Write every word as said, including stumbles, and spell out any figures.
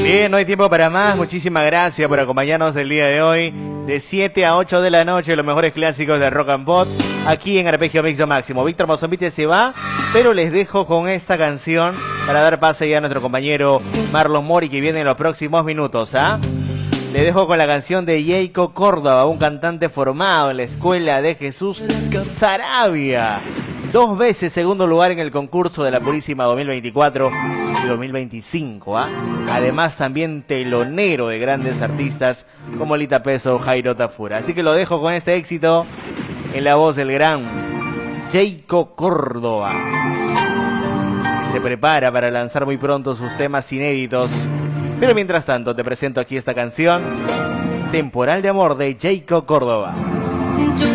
Bien, no hay tiempo para más. Muchísimas gracias por acompañarnos el día de hoy. De siete a ocho de la noche, los mejores clásicos de Rock and Pop, aquí en Arpegio Mixo Máximo. Víctor Mozambite se va, pero les dejo con esta canción para dar pase ya a nuestro compañero Marlon Mori, que viene en los próximos minutos, ¿ah? Les dejo con la canción de Jacob Córdoba, un cantante formado en la Escuela de Jesús Sarabia. Dos veces segundo lugar en el concurso de la Purísima dos mil veinticuatro y dos mil veinticinco. ¿ah? Además también telonero de grandes artistas como Lita Peso o Jairo Tafura. Así que lo dejo con ese éxito en la voz del gran Jacob Córdoba. Se prepara para lanzar muy pronto sus temas inéditos. Pero mientras tanto te presento aquí esta canción, Temporal de Amor de Jacob Córdoba.